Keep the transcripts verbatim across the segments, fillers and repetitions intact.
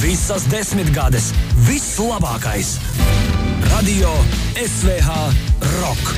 Visas desmitgades, viss labākais. Radio S V H Rock.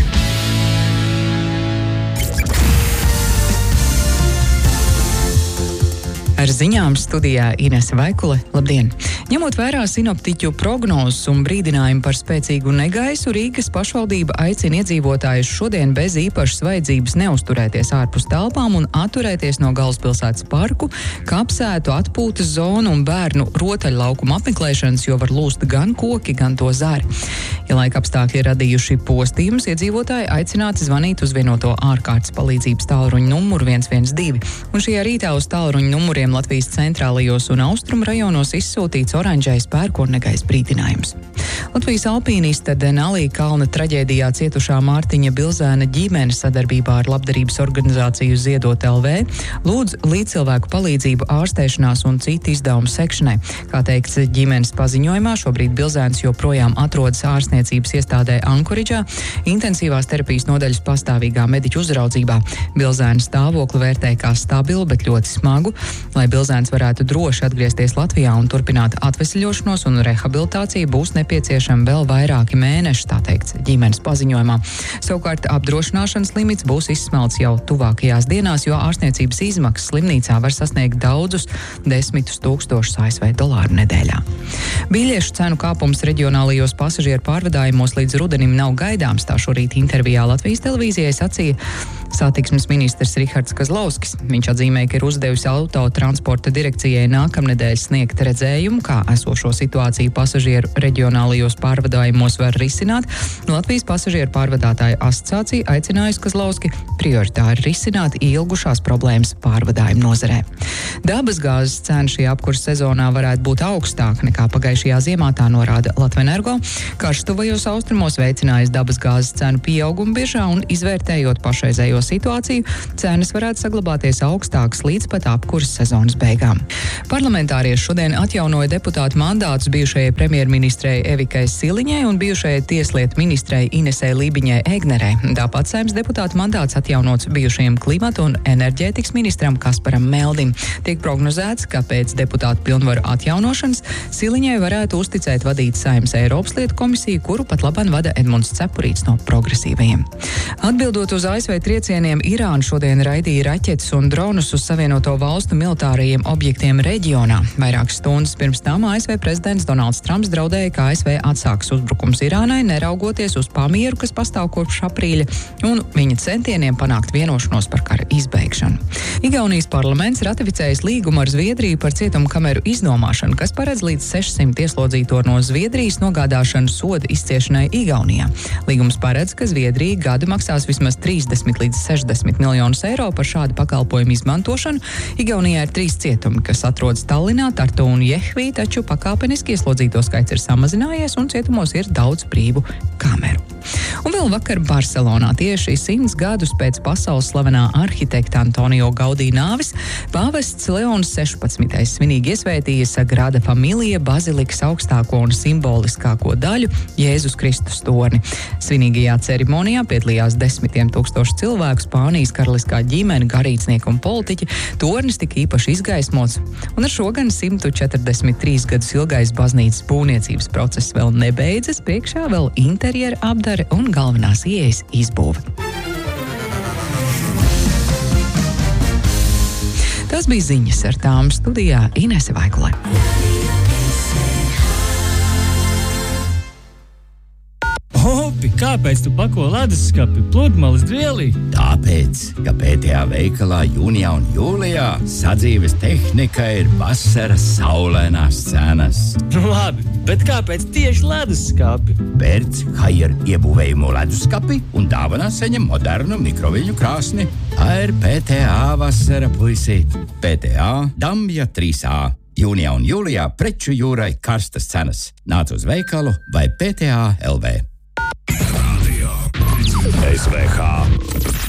Ar ziņām studijā Inese Vaikule. Labdien! Ņemot vērā sinoptiķu prognozes un brīdinājumu par spēcīgu negaisu, Rīgas pašvaldība aicina iedzīvotājus šodien bez īpašas vajadzības neuzturēties ārpus telpām un atturēties no galvaspilsētas parku, kapsētu, atpūtas zonu un bērnu rotaļlaukumu apmeklēšanas, jo var lūst gan koki, gan to zari. Ja laika apstākļi ir radījuši postījumus, iedzīvotāji aicināti zvanīt uz vienoto ārkārtas palīdzības tālruņa numuru viens viens divi. Un šajā rītā uz tālruņa numuriem Latvijas centrālajos un austrumu rajonos izsūtīts oranžais pērkonnegaiss brīdinājums. Latvijas alpīnista Denalī kalna traģēdijā cietušā Mārtiņa Bilzēna ģimene sadarbībā ar labdarības organizāciju Ziedot L V lūdz līdzcilvēku palīdzību ārstēšanās un citu izdevumu sekšanai. Kā teikts ģimenes paziņojumā, šobrīd Bilzēns joprojām atrodas ārstniecības iestādē Ankoridžā, intensīvās terapijas nodaļas pastāvīgā mediķu uzraudzībā. Bilzēna stāvokli vērtē kā stabilu, bet ļoti smagu. Lai Bilzēns varētu droši atgriezties Latvijā un turpināt atvesļošanos un rehabilitāciju, būs nepieciešami vēl vairāki mēneši, tā teikts ģimenes paziņojumā. Savukārt apdrošināšanas limits būs izsmelts jau tuvākajās dienās, jo ārstniecības izmaksas slimnīcā var sasniegt daudzus desmitus tūkstošus A S V dolāru nedēļā. Biļešu cenu kāpums reģionālajos pasažieru pārvadājumos līdz rudenim nav gaidāms, tā šorīt intervijā Latvijas televīzijai sacīja satiksmes ministrs Rihards Kazlauskis. Viņš atzīmēja, ka ir uzdevusi autotransporta direkcijai nākamnedēļ sniegt redzējumu, kā esošo situāciju pasažieru reģionālajos pārvadājumos var risināt. Latvijas pasažieru pārvadātāju asociācija aicinājusi Kazlauski prioritāri risināt ilgušās problēmas pārvadājumu nozarē. Dabasgāzes cena šī apkurss sezonā varētu būt augstāka nekā pagājušajā ziemā, tā norāda Latvenergo. Karš tuvajos austrumos veicinājis dabasgāzes cenu pieaugumu biržā un izvērtējot pašreizējo situāciju, cenas varētu saglabāties augstākas līdz pat apkurss sezonas beigām. Parlamentārieši šodien atjaunoja deputātu mandātus bijušajai premjerministrei Evikai Siliņai un bijušajai tieslietu ministrei Inesei Lībiņai Egnerei. Tāpat Saeimas deputātu mandāts atjaunots bijušajam klimata un enerģētikas ministram Kasparam Meldim. Tiek prognozēts, ka pēc deputātu pilnvaru atjaunošanas Siliņai varētu uzticēt vadīt Saeimas Eiropas lietu komisiju, kuru pat labāk vada Edmunds Cepurīts no progresīvajiem. Atbildot uz A S V triecieniem, Irāna šodien raidīja raķetes un dronus uz Savienoto valstu militārajiem objektiem reģionā. Vairākas stundas pirms tam A S V prezidents Donalds Trumps draudēja, ka A S V atsāks uzbrukums Irānai, neraugoties uz pamieru, kas pastāv kopš aprīļa, un viņa centieniem panākt vienošanos par kara izbeigšanu. Igaunijas parlaments ratificējis līgumu ar Zviedriju par cietumkameru iznomāšanu, kas paredz līdz sešsimt ieslodzīto no Zviedrijas nogādāšanu soda izciešanai Igaunijā. Līgums paredz, ka Zviedrija gadu maksās vismaz trīsdesmit līdz sešdesmit miljonus eiro par šādu pakalpojumu izmantošanu. Igaunijā ir trīs cietumi, kas atrodas Tallinā, Tartu un Jehvī, taču pakāpeniski ieslodzīto skaits ir samazinājies un cietumos ir daudz brīvu kameru. Un vēl vakar Barcelonā, tieši simts gadus pēc pasaules slavenā arhitekta Antonio Gaudī nāves, pāvests Leons sešpadsmitais svinīgi iesvētīja Sagrada Familija bazilikas augstāko un simboliskāko daļu Jēzus Kristus torni. Svinīgajā ceremonijā piedalījās desmitiem tūkstoši cilvēku, Spānijas karaliskā ģimene, garīdznieki un politiķi. Tornis tika īpaši izgaismots, un ar šo gan simt četrdesmit trīs gadus ilgais baznīcas būvniecības process vēl nebeidzas, priekšā vēl interjera apdare un galvenās ieejas izbūve. Tas bija ziņas, ar tām studijā Inese Vaikule. Opi, kāpēc tu pako leduskapi pludmales dvielī? Tāpēc, ka P T A veikalā jūnijā un jūlijā sadzīves tehnika ir vasaras saulainās cenas. Nu labi, bet kāpēc tieši leduskapi? Pērc Haier iebūvējumu leduskapi un dāvanā saņem modernu mikroviļņu krāsni. Tā ir P T A vasara, puisīt. P T A Dambja trīs A. Jūnijā un jūlijā preču jūrai karstas cenas. Nāc uz veikalu vai P T A L V. S V H